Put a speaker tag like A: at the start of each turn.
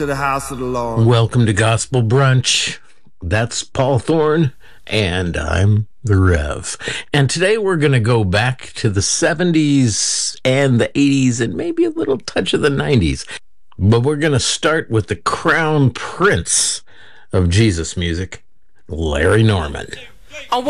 A: to the house of the Lord.
B: Welcome to Gospel Brunch. That's Paul Thorne, and I'm the Rev. And today we're going to go back to the 70s and the 80s and maybe a little touch of the 90s. But we're going to start with the crown prince of Jesus music, Larry Norman.